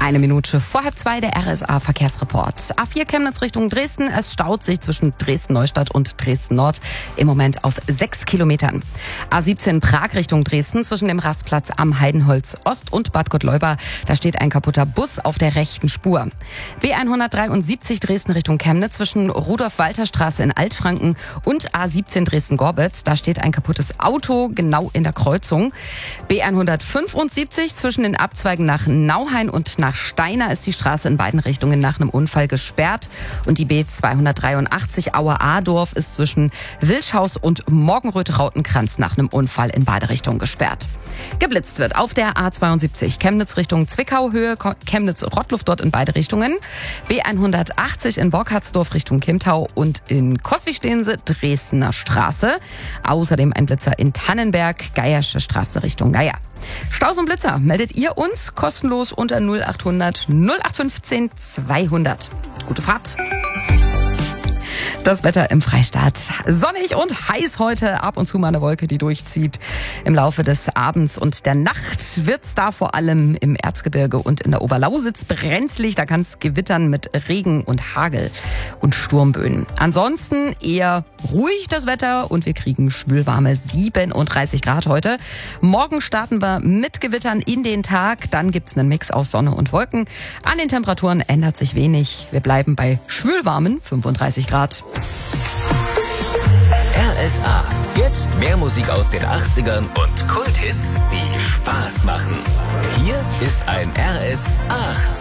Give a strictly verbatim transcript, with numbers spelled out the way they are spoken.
Eine Minute vor halb zwei der R S A-Verkehrsreport. A vier Chemnitz Richtung Dresden. Es staut sich zwischen Dresden-Neustadt und Dresden-Nord im Moment auf sechs Kilometern. A siebzehn Prag Richtung Dresden zwischen dem Rastplatz am Heidenholz Ost und Bad Gottleuba. Da steht ein kaputter Bus auf der rechten Spur. B hundertdreiundsiebzig Dresden Richtung Chemnitz zwischen Rudolf-Walter-Straße in Altfranken und A siebzehn Dresden-Gorbitz. Da steht ein kaputtes Auto genau in der Kreuzung. B hundertfünfundsiebzig zwischen den Abzweigen nach Nauhain und nach Steiner ist die Straße in beiden Richtungen nach einem Unfall gesperrt. Und die B zweihundertdreiundachtzig Aue-Adorf ist zwischen Wilschhaus und Morgenröth-Rautenkranz nach einem Unfall in beide Richtungen gesperrt. Geblitzt wird auf der A zweiundsiebzig Chemnitz Richtung Zwickau, Höhe Chemnitz-Rottluft dort in beide Richtungen. B hundertachtzig in Borkhardsdorf Richtung Kimtau und in Coswig stehen sie, Dresdner Straße. Außerdem ein Blitzer in Tannenberg, Geiersche Straße Richtung Geier. Staus und Blitzer meldet ihr uns kostenlos unter null achthundert null acht fünfzehn zweihundert. Gute Fahrt! Das Wetter im Freistaat. Sonnig und heiß heute, ab und zu mal eine Wolke, die durchzieht. Im Laufe des Abends und der Nacht wird's da vor allem im Erzgebirge und in der Oberlausitz brenzlig. Da kann es gewittern mit Regen und Hagel und Sturmböen. Ansonsten eher ruhig das Wetter und wir kriegen schwülwarme siebenunddreißig Grad heute. Morgen starten wir mit Gewittern in den Tag. Dann gibt's einen Mix aus Sonne und Wolken. An den Temperaturen ändert sich wenig. Wir bleiben bei schwülwarmen fünfunddreißig Grad. R S A. Jetzt mehr Musik aus den achtzigern und Kulthits, die Spaß machen. Hier ist ein R S A.